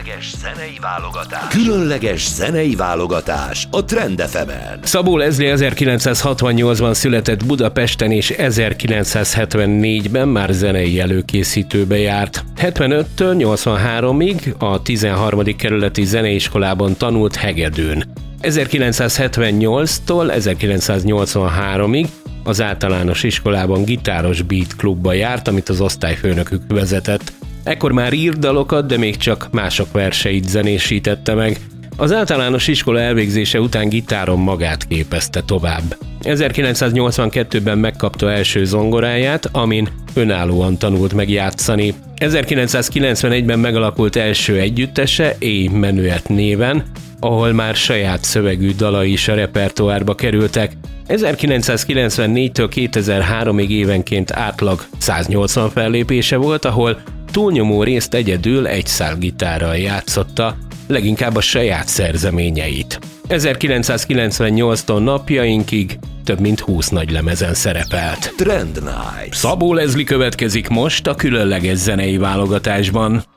Különleges zenei válogatás a Trend FM-en. Szabó Leslie 1968-ban született Budapesten, és 1974-ben már zenei előkészítőbe járt. 75-től 83-ig a 13. kerületi zeneiskolában tanult hegedűn. 1978-tól 1983-ig az általános iskolában gitáros beat klubba járt, amit az osztályfőnökük vezetett. Ekkor már írt dalokat, de még csak mások verseit zenésítette meg. Az általános iskola elvégzése után gitáron magát képezte tovább. 1982-ben megkapta első zongoráját, amin önállóan tanult meg játszani. 1991-ben megalakult első együttese, A Menuet néven, ahol már saját szövegű dalai is a repertoárba kerültek. 1994-től 2003-ig évenként átlag 180 fellépése volt, ahol túlnyomó részt egyedül egy szálgitárral játszotta, leginkább a saját szerzeményeit. 1998-tól napjainkig több mint 20 nagylemezen szerepelt. Trend Night. Szabó Leslie következik most a különleges zenei válogatásban.